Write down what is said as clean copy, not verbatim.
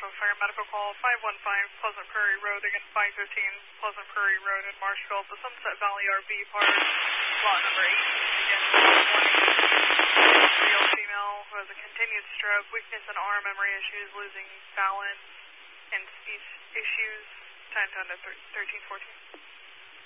Marshall Fire Medical Call 515 Pleasant Prairie Road, again 515 Pleasant Prairie Road in Marshfield, the Sunset Valley RV part, lot number 8. Again, morning. Real female who has a continued stroke, weakness in arm, memory issues, losing balance, and speech issues. Time down to 1314.